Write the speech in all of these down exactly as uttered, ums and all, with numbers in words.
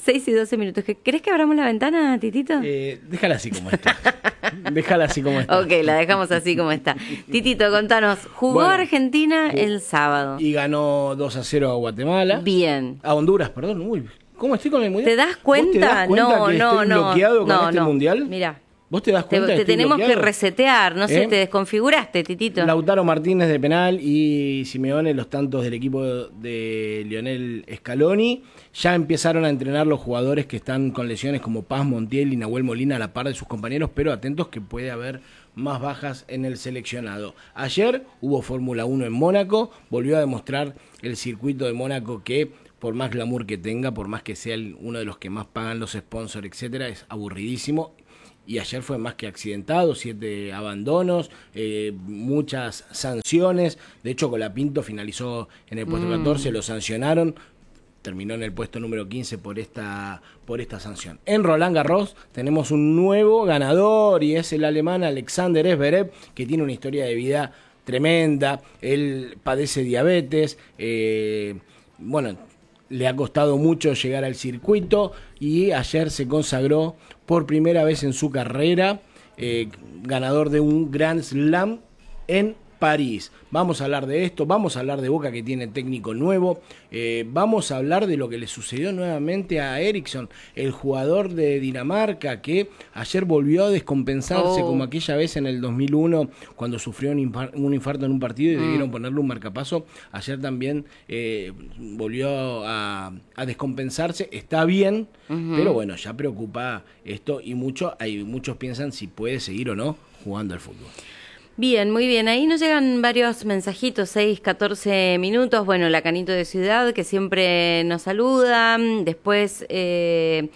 seis y doce minutos. ¿Querés que abramos la ventana, Titito? Eh, déjala así como está. Déjala así como está. Ok, la dejamos así como está. Titito, contanos, jugó Bueno, Argentina jugó, el sábado. Y ganó dos a cero a Guatemala. Bien. A Honduras, perdón. Uy, ¿cómo estoy con el mundial? ¿Te das cuenta? ¿Vos te das cuenta no, que no, estoy no. bloqueado con no, este no. mundial? Mira. ¿Vos te das Te, cuenta te que estoy tenemos bloqueado? que resetear, no sé, ¿Eh? te desconfiguraste, Titito. Lautaro Martínez de penal y Simeone, los tantos del equipo de Lionel Scaloni. Ya empezaron a entrenar los jugadores que están con lesiones como Paz, Montiel y Nahuel Molina a la par de sus compañeros, pero atentos que puede haber más bajas en el seleccionado. Ayer hubo Fórmula uno en Mónaco, volvió a demostrar el circuito de Mónaco que por más glamour que tenga, por más que sea el, uno de los que más pagan los sponsors, etcétera, es aburridísimo. Y ayer fue más que accidentado, siete abandonos, eh, muchas sanciones. De hecho, Colapinto finalizó en el puesto mm. catorce, lo sancionaron. Terminó en el puesto número quince por esta, por esta sanción. En Roland Garros tenemos un nuevo ganador y es el alemán Alexander Zverev, que tiene una historia de vida tremenda. Él padece diabetes, eh, bueno, le ha costado mucho llegar al circuito y ayer se consagró por primera vez en su carrera, eh, ganador de un Grand Slam en París. Vamos a hablar de esto, vamos a hablar de Boca que tiene técnico nuevo, eh, vamos a hablar de lo que le sucedió nuevamente a Eriksson, el jugador de Dinamarca que ayer volvió a descompensarse oh. como aquella vez en el dos mil uno cuando sufrió un, infar- un infarto en un partido y mm. debieron ponerle un marcapaso. Ayer también eh, volvió a, a descompensarse, está bien, uh-huh. pero bueno, ya preocupa esto y mucho, hay, muchos piensan si puede seguir o no jugando al fútbol. Bien, muy bien. Ahí nos llegan varios mensajitos, seis, catorce minutos. Bueno, la Canito de Ciudad, que siempre nos saluda. Después, eh,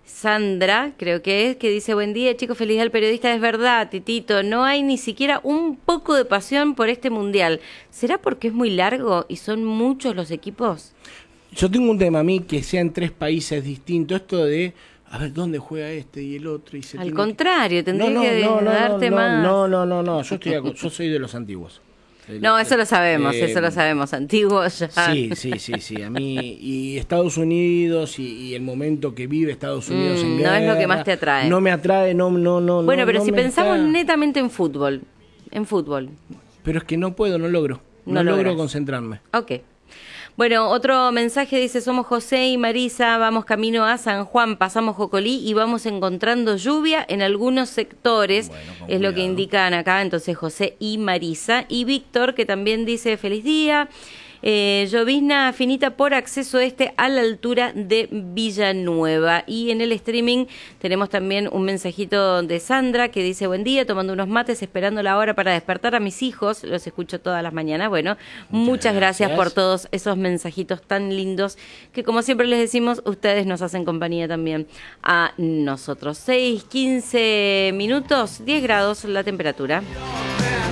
Sandra, creo que es, que dice, buen día, chicos, feliz día al periodista. Es verdad, Titito, no hay ni siquiera un poco de pasión por este mundial. ¿Será porque es muy largo y son muchos los equipos? Yo tengo un tema a mí que sea en tres países distintos. Esto de... a ver, ¿dónde juega este y el otro? Y se Al contrario, que... tendría no, no, que no, no, darte no, más. No, no, no, no, yo, estoy, yo soy de los antiguos. De no, los, eso lo sabemos, eh, eso lo sabemos, antiguos ya. Sí, sí, sí, sí, a mí, y Estados Unidos y, y el momento que vive Estados Unidos mm, en guerra. No es lo que más te atrae. No me atrae, no, no, no. Bueno, no, pero no si me pensamos está... netamente en fútbol, en fútbol. Pero es que no puedo, no logro, no, no logro concentrarme. Ok. Bueno, otro mensaje dice, somos José y Marisa, vamos camino a San Juan, pasamos Jocolí y vamos encontrando lluvia en algunos sectores, bueno, es cuidado. Lo que indican acá, entonces José y Marisa. Y Víctor, que también dice, feliz día, eh, llovizna finita por acceso este a la altura de Villanueva. Y en el streaming tenemos también un mensajito de Sandra que dice, buen día, tomando unos mates, esperando la hora para despertar a mis hijos, los escucho todas las mañanas. Bueno, muchas, muchas gracias. gracias por todos esos mensajitos tan lindos que, como siempre les decimos, ustedes nos hacen compañía también a nosotros. seis, quince minutos, diez grados la temperatura.